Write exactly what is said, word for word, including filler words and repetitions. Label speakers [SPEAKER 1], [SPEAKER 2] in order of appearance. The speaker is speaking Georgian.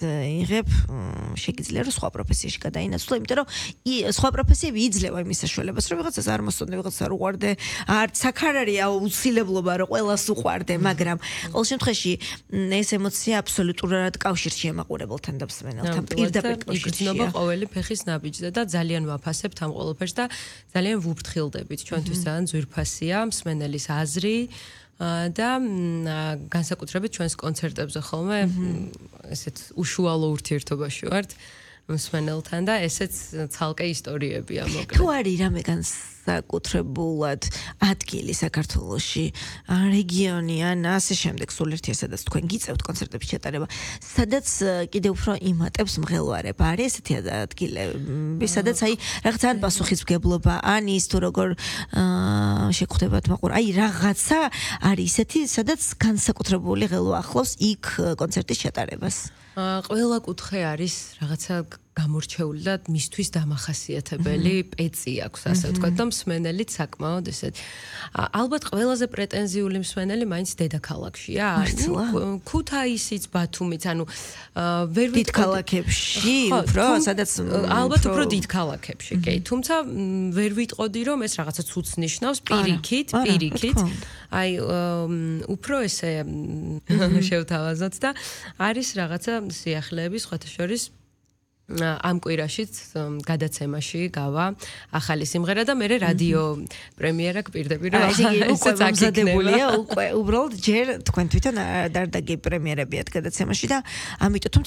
[SPEAKER 1] იღებ, შეგიძლია რომ სხვა პროფესიაში გადაინაცვლო, იმიტომ რომ სხვა პროფესიები იძლევა იმის საშუალებას, რომ ვიღაცას არ მოსწონდე, ვიღაცას არ უყვარდე, არც აქ არ არის აუცილებლობა, რომ ყველას უყვარდე, მაგრამ ყოველ შემთხვევაში ეს ემოცია აბსოლუტურად კავშირში ემაყურებელთან და მსმენელთან, პირდაპირ კავშირში.
[SPEAKER 2] იგრძნობა ყოველი ფეხის ნაბიჯზე და ძალიან ვაფასებთ ამ ყველაფერს და ძალიან ვუფრთხილდებით. ჩვენთვის ძალიან ძვირფასია მსმენელის აზრი და განსაკუთრებით ჩვენს კონცერტებზე ხოლმე ესეთ უშუალო ურთიერთობაში ვართ მსმენელთან და ესეც ცალკე ისტორიებია მოკლედ.
[SPEAKER 1] თუ არის რამე განსაკუთრებულად ადგილი საქართველოში, რეგიონი ან ასე შემდეგ სულ ერთია, სადაც თქვენ გიწევთ კონცერტების ჩატარება, სადაც კიდევ უფრო იმატებს მღელვარება. არის ესეთი ადგილები, სადაც აი რაღაც ან პასუხისმგებლობა, ან ის თუ როგორ შეგხვდებათ მაყურა, აი რაღაცა არის ისეთი, სადაც განსაკუთრებული ღელვა ახლავს იქ კონცერტის ჩატარებას.
[SPEAKER 2] ყველა კუთხე არის რაღაცა გამორჩეული და მისთვის დამახასიათებელი პეცი აქვს, ასე ვთქვათ, და მსმენელიც საკმაოდ ესეთ. ალბათ ყველაზე პრეტენზიული მსმენელი მაინც დედაქალაქშია. ქუთაისიც, ბათუმიც, ანუ ვერ
[SPEAKER 1] დიდ ქალაქებში, უფრო, სადაც
[SPEAKER 2] ალბათ უფრო დიდ ქალაქებში, კი. თუმცა ვერ ვიტყოდი, რომ ეს რაღაცა ცუდს ნიშნავს პირიქით, პირიქით. აი უფრო ესე შევთავაზოთ და არის რაღაცა სიახლეები სხვათა შორის ამ კვირაშიც გადაცემაში გავა ახალი სიმღერა და მე რადიო პრემიერა გპირდები რომ
[SPEAKER 1] ესეც აკეთებულია უკვე უბრალოდ ჯერ თქვენ თვითონ დარდაგი პრემიერებიათ გადაცემაში და ამიტომ